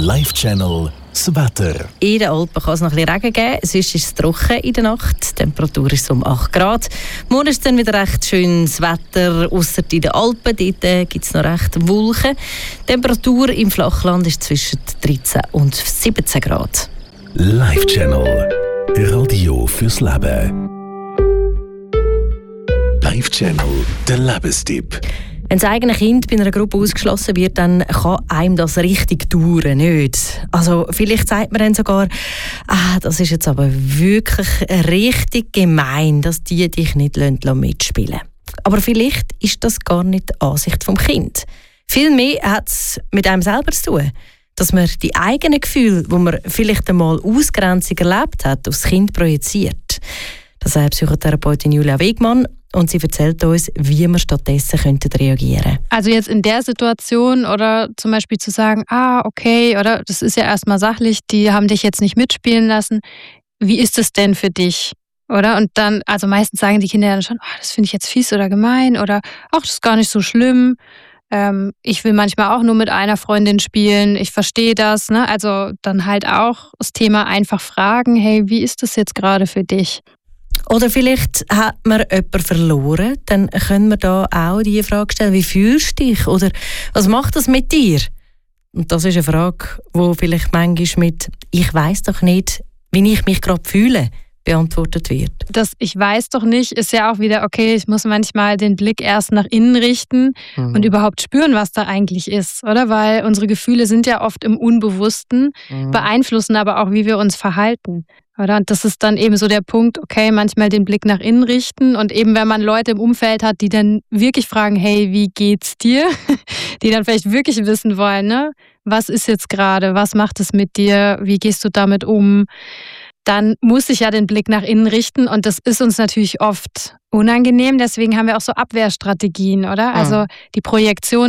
Live-Channel das Wetter. In den Alpen kann es noch ein bisschen Regen geben, sonst ist es trocken in der Nacht. Die Temperatur ist um 8 Grad. Morgen ist dann wieder recht schönes Wetter, ausser in den Alpen. Dort gibt es noch recht Wolken. Die Temperatur im Flachland ist zwischen 13 und 17 Grad. Live-Channel. Radio fürs Leben. Live-Channel, der Lebenstipp. Wenn das eigene Kind bei einer Gruppe ausgeschlossen wird, dann kann einem das richtig dauern, nicht? Also vielleicht sagt man dann sogar, das ist jetzt aber wirklich richtig gemein, dass die dich nicht mitspielen lassen. Aber vielleicht ist das gar nicht die Ansicht vom Kind. Vielmehr hat es mit einem selber zu tun, dass man die eigenen Gefühle, die man vielleicht einmal Ausgrenzung erlebt hat, aufs Kind projiziert. Das sagt Psychotherapeutin Julia Wegmann. Und sie erzählt uns, wie wir stattdessen reagieren könnten. Also jetzt in der Situation oder zum Beispiel zu sagen, okay, oder das ist ja erstmal sachlich, die haben dich jetzt nicht mitspielen lassen. Wie ist es denn für dich? Oder? Und dann, also meistens sagen die Kinder dann schon, das finde ich jetzt fies oder gemein oder das ist gar nicht so schlimm. Ich will manchmal auch nur mit einer Freundin spielen, ich verstehe das. Ne? Also dann halt auch das Thema einfach fragen, hey, wie ist das jetzt gerade für dich? Oder vielleicht hat man jemanden verloren, dann können wir da auch die Frage stellen, wie fühlst du dich? Oder was macht das mit dir? Und das ist eine Frage, die vielleicht manchmal mit «Ich weiss doch nicht, wie ich mich gerade fühle» beantwortet wird. Das «Ich weiß doch nicht» ist ja auch wieder, okay, ich muss manchmal den Blick erst nach innen richten und überhaupt spüren, was da eigentlich ist, oder? Weil unsere Gefühle sind ja oft im Unbewussten, beeinflussen aber auch, wie wir uns verhalten. Oder? Und das ist dann eben so der Punkt, okay, manchmal den Blick nach innen richten und eben, wenn man Leute im Umfeld hat, die dann wirklich fragen, hey, wie geht's dir? Die dann vielleicht wirklich wissen wollen, ne? Was ist jetzt gerade? Was macht es mit dir? Wie gehst du damit um? Dann muss ich ja den Blick nach innen richten und das ist uns natürlich oft unangenehm, deswegen haben wir auch so Abwehrstrategien, oder? Also die Projektion